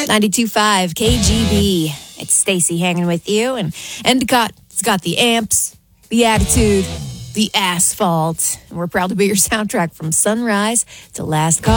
92.5 KGB. It's Stacy hanging with you, and Endicott's got the amps, the attitude, the asphalt. And we're proud to be your soundtrack from sunrise to last call.